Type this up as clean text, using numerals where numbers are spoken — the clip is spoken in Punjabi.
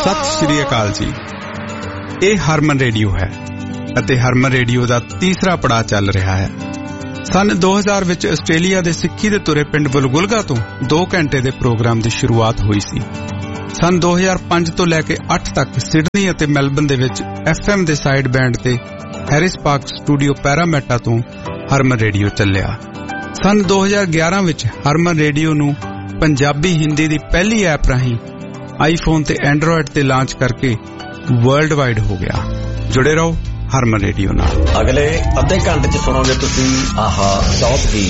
ਸਤਿ ਸ਼੍ਰੀ ਅਕਾਲ ਜੀ। ਇਹ ਹਰਮਨ ਰੇਡੀਓ ਹੈ ਅਤੇ ਹਰਮਨ ਰੇਡੀਓ ਦਾ ਤੀਸਰਾ ਪੜਾਅ ਚੱਲ ਰਿਹਾ ਹੈ। ਸਨ 2000 ਵਿੱਚ ਆਸਟ੍ਰੇਲੀਆ ਦੇ ਸਿੱਖੀ ਦੇ ਤੁਰੇ ਪਿੰਡ ਵਲਗੁਲਗਾ ਤੋਂ 2 ਘੰਟੇ ਦੇ ਪ੍ਰੋਗਰਾਮ ਦੀ ਸ਼ੁਰੂਆਤ ਹੋਈ ਸੀ। ਸਨ 2005 ਤੋਂ ਲੈ ਕੇ 8 ਤੱਕ ਸਿਡਨੀ ਅਤੇ ਮੈਲਬਨ ਦੇ ਵਿੱਚ FM ਦੇ ਸਾਈਡ ਬੈਂਡ ਤੇ ਹੈਰਿਸ ਪਾਰਕ ਸਟੂਡੀਓ ਪੈਰਾਮੈਟਾ ਤੋਂ ਹਰਮਨ ਰੇਡੀਓ ਚੱਲਿਆ। ਸਨ 2011 ਵਿੱਚ ਹਰਮਨ ਰੇਡੀਓ ਨੂੰ ਪੰਜਾਬੀ ਹਿੰਦੀ ਦੀ ਪਹਿਲੀ ਐਪ ਰਾਹੀਂ ਆਈਫੋਨ ਤੇ ਐਂਡਰੋਇਡ ਤੇ ਲਾਂਚ ਕਰਕੇ ਵਰਲਡ ਵਾਈਡ ਹੋ ਗਿਆ। ਜੁੜੇ ਰਹੋ ਹਰਮਨ ਰੇਡੀਓ ਨਾਲ। ਅਗਲੇ ਅੱਧੇ ਘੰਟੇ 'ਚ ਸੁਣੋਗੇ ਤੁਸੀਂ ਆਹਾ ਬਹੁਤ ਹੀ